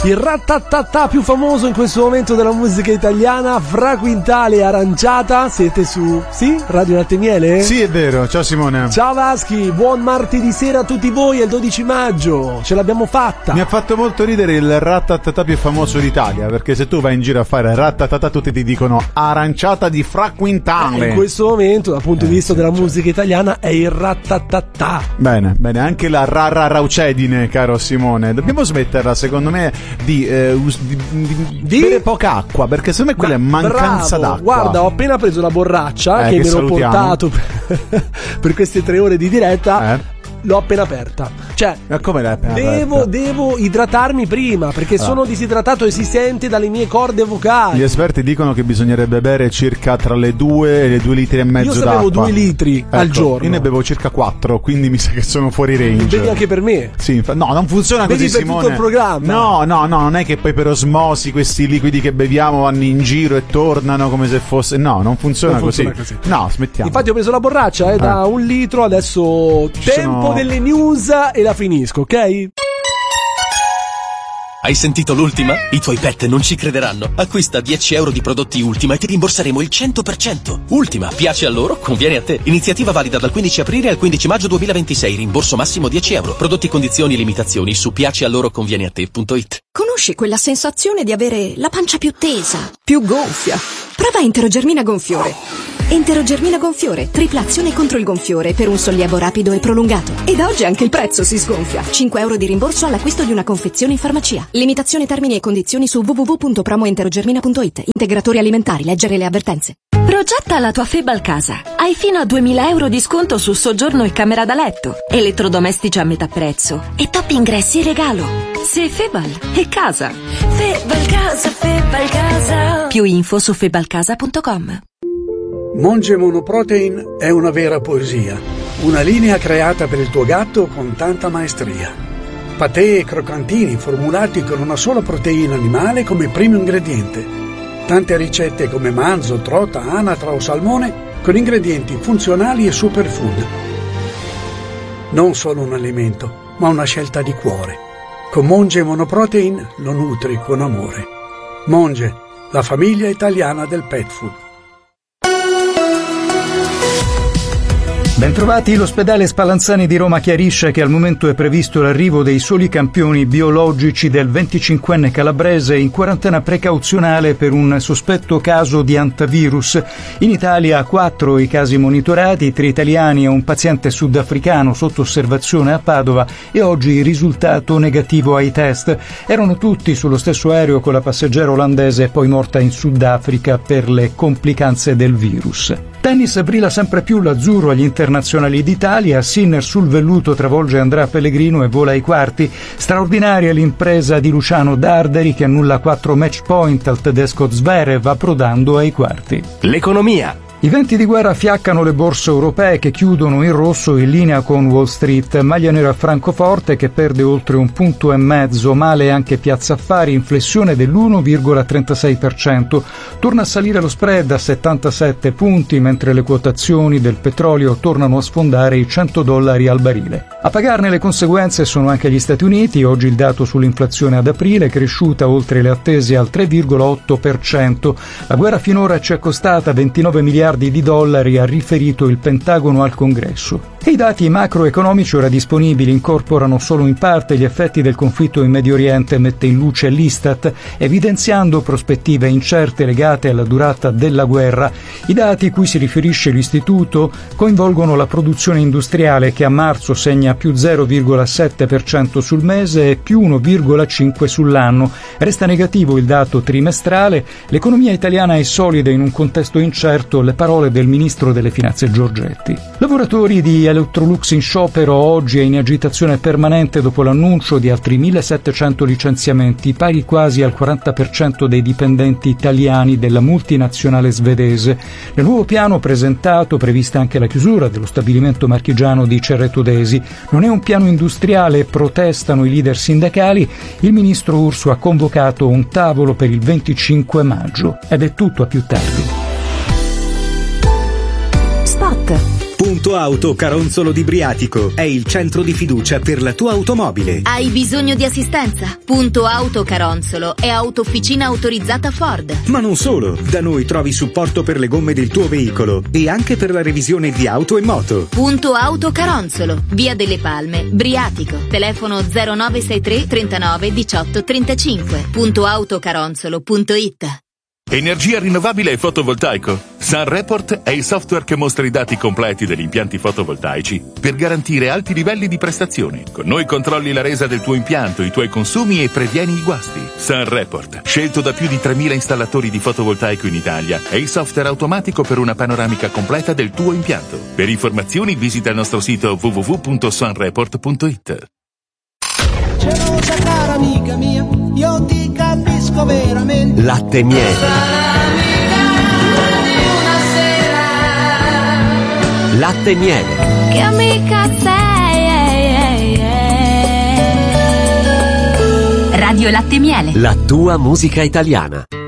Il rattatatà più famoso in questo momento della musica italiana, Fra Quintale e Aranciata. Siete su, sì? Radio Latte e Miele? Sì, è vero. Ciao Simone. Ciao Vaschi, buon martedì sera a tutti voi, è il 12 maggio. Ce l'abbiamo fatta. Mi ha fatto molto ridere il rattatatà più famoso d'Italia, perché se tu vai in giro a fare rattatatà tutti ti dicono Aranciata di Fra Quintale. In questo momento, dal punto di vista della musica italiana, è il rattatatà. Bene, anche la raucedine, caro Simone. Dobbiamo smetterla, secondo me, di bere poca acqua, perché secondo me quella è mancanza d'acqua. Guarda, ho appena preso la borraccia che me l'ho portato per queste 3 ore di diretta. L'ho appena aperta. Cioè, come l'hai appena aperta? Devo idratarmi prima, perché sono disidratato e si sente dalle mie corde vocali. Gli esperti dicono che bisognerebbe bere circa tra le 2 e le 2 litri e mezzo d'acqua. Io sapevo 2 litri al giorno. Io ne bevo circa 4, quindi mi sa che sono fuori range. Bevi anche per me? Sì, no, non funziona bevi così, per Simone. tutto il programma. No, non è che poi per osmosi questi liquidi che beviamo vanno in giro e tornano come se fosse. No, non funziona così. No, smettiamo. Infatti ho preso la borraccia da 1 litro, adesso tempo delle news e la finisco, ok? Hai sentito l'ultima? I tuoi pet non ci crederanno. Acquista 10 euro di prodotti Ultima e ti rimborseremo il 100%. Ultima, piace a loro, conviene a te. Iniziativa valida dal 15 aprile al 15 maggio 2026. Rimborso massimo 10 euro. Prodotti, condizioni e limitazioni su piacealloroconvieneate.it. Conosci quella sensazione di avere la pancia più tesa, più gonfia? Prova Enterogermina Gonfiore. Enterogermina Gonfiore, tripla azione contro il gonfiore per un sollievo rapido e prolungato. Ed oggi anche il prezzo si sgonfia. 5 euro di rimborso all'acquisto di una confezione in farmacia. Limitazione, termini e condizioni su www.promoenterogermina.it. Integratori alimentari, leggere le avvertenze. Progetta la tua Febal casa. Hai fino a 2.000 euro di sconto su soggiorno e camera da letto, elettrodomestici a metà prezzo e top ingressi in regalo. Se Febal è casa. Febal casa, Febal casa. Più info su febalcasa.com. Monge Monoprotein è una vera poesia, una linea creata per il tuo gatto con tanta maestria. Patè e croccantini formulati con una sola proteina animale come primo ingrediente. Tante ricette come manzo, trota, anatra o salmone con ingredienti funzionali e superfood. Non solo un alimento, ma una scelta di cuore. Con Monge Monoprotein lo nutri con amore. Monge, la famiglia italiana del pet food. Bentrovati, l'ospedale Spallanzani di Roma chiarisce che al momento è previsto l'arrivo dei soli campioni biologici del 25enne calabrese in quarantena precauzionale per un sospetto caso di antivirus. In Italia 4 i casi monitorati, 3 italiani e un paziente sudafricano sotto osservazione a Padova e oggi risultato negativo ai test. Erano tutti sullo stesso aereo con la passeggera olandese poi morta in Sudafrica per le complicanze del virus. Tennis brilla sempre più l'azzurro agli internazionali d'Italia, Sinner sul velluto travolge Andrea Pellegrino e vola ai quarti. Straordinaria l'impresa di Luciano Darderi che annulla 4 match point al tedesco Zverev approdando ai quarti. L'economia. I venti di guerra fiaccano le borse europee che chiudono in rosso in linea con Wall Street. Maglia nera a Francoforte che perde oltre 1,5 punti, male anche Piazza Affari, inflessione dell'1,36%. Torna a salire lo spread a 77 punti, mentre le quotazioni del petrolio tornano a sfondare i $100 al barile. A pagarne le conseguenze sono anche gli Stati Uniti. Oggi il dato sull'inflazione ad aprile è cresciuta oltre le attese al 3,8%. La guerra finora ci è costata 29 miliardi di dollari, ha riferito il Pentagono al Congresso. E i dati macroeconomici ora disponibili incorporano solo in parte gli effetti del conflitto in Medio Oriente, mette in luce l'Istat, evidenziando prospettive incerte legate alla durata della guerra. I dati cui si riferisce l'istituto coinvolgono la produzione industriale che a marzo segna più 0,7% sul mese e più 1,5% sull'anno. Resta negativo il dato trimestrale. L'economia italiana è solida in un contesto incerto, le parole del ministro delle Finanze Giorgetti. Lavoratori di Electrolux in sciopero oggi e in agitazione permanente dopo l'annuncio di altri 1.700 licenziamenti, pari quasi al 40% dei dipendenti italiani della multinazionale svedese. Nel nuovo piano presentato prevista anche la chiusura dello stabilimento marchigiano di Cerreto d'Esi. Non è un piano industriale, protestano i leader sindacali. Il ministro Urso ha convocato un tavolo per il 25 maggio. Ed è tutto, a più tardi. Spot. Punto Auto Caronzolo di Briatico è il centro di fiducia per la tua automobile. Hai bisogno di assistenza? Punto Auto Caronzolo è autofficina autorizzata Ford. Ma non solo, da noi trovi supporto per le gomme del tuo veicolo e anche per la revisione di auto e moto. Punto Auto Caronzolo, via delle Palme, Briatico. Telefono 0963 39 18 35. Puntoautocaronzolo.it. Energia rinnovabile e fotovoltaico. SunReport è il software che mostra i dati completi degli impianti fotovoltaici per garantire alti livelli di prestazioni. Con noi controlli la resa del tuo impianto, i tuoi consumi e previeni i guasti. SunReport, scelto da più di 3.000 installatori di fotovoltaico in Italia, è il software automatico per una panoramica completa del tuo impianto. Per informazioni visita il nostro sito www.sunreport.it. Gelosa cara amica mia, io ti capisco veramente. Latte miele. Latte miele. Che amica sei. Radio Latte Miele. La tua musica italiana.